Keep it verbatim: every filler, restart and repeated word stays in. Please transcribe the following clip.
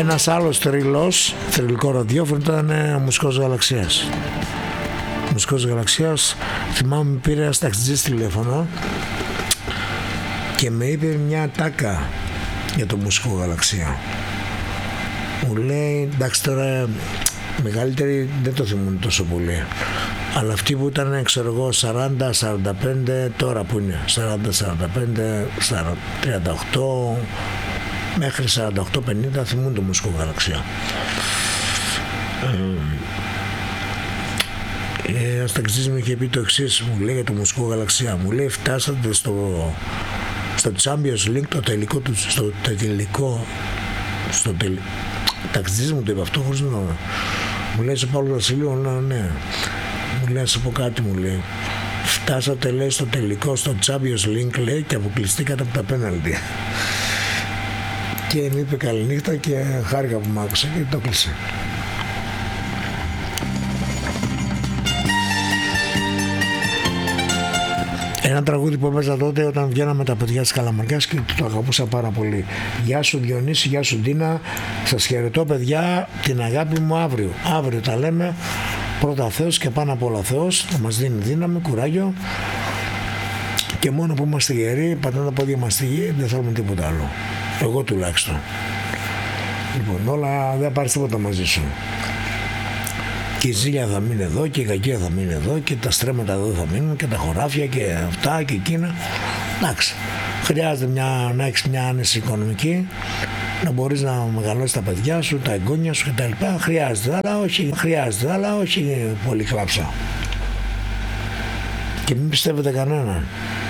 Ένας άλλος τριλός, θρυλικό ραδιόφωνο ήταν ο Μουσικός Γαλαξίας. Ο Μουσικός Γαλαξίας, θυμάμαι, πήρε ένας ταξιτζής τηλέφωνο και με είπε μια τάκα για το Μουσικό Γαλαξία. Μου λέει, εντάξει τώρα μεγαλύτεροι δεν το θυμούν τόσο πολύ, αλλά αυτοί που ήταν, ξέρω εγώ, σαράντα σαράντα πέντε, τώρα που είναι σαράντα σαράντα πέντε, τριάντα οκτώ μέχρι σαράντα οκτώ πενήντα θυμούν το Μουσικό Γαλαξία. Ε, ένας ταξιτζής μου είχε πει το εξής, μου λέει για το Μουσικό Γαλαξία, μου λέει φτάσατε στο, στο Champions League, το τελικό του, στο τελικό, στο τελικό, ταξιτζής μου το είπε αυτό χωρίς να μου λέει, σε Παύλο Βασιλείου, ναι, ναι. Μου λέει, να σου πω κάτι, μου λέει, φτάσατε, λέει, στο τελικό, στο Champions League, λέει, και αποκλειστήκατε από τα πέναλτι. Και μου είπε καληνύχτα και χάρηκα που μ' άκουσε και το κλείσε. Ένα τραγούδι που έπαιζα τότε όταν βγαίναμε τα παιδιά της Καλαμαριάς και το αγαπούσα πάρα πολύ. Γεια σου Διονύση, γεια σου Ντίνα, σας χαιρετώ παιδιά, την αγάπη μου αύριο. Αύριο τα λέμε, πρώτα Θεός και πάνω απ' όλα Θεός, θα μας δίνει δύναμη, κουράγιο και μόνο που είμαστε γεροί, πατάμε τα πόδια μας στη γη, δεν θέλουμε τίποτα άλλο. Εγώ τουλάχιστον. Λοιπόν, όλα δεν πάρεις τίποτα μαζί σου. Και η ζήλια θα μείνει εδώ και η κακία θα μείνει εδώ και τα στρέμματα εδώ θα μείνουν και τα χωράφια και αυτά και εκείνα. Εντάξει, χρειάζεται μια, να έχεις μια άνεση οικονομική, να μπορείς να μεγαλώσεις τα παιδιά σου, τα εγγόνια σου κτλ. Χρειάζεται, αλλά όχι, χρειάζεται, αλλά όχι πολύ κλάψα. Και μην πιστεύετε κανέναν.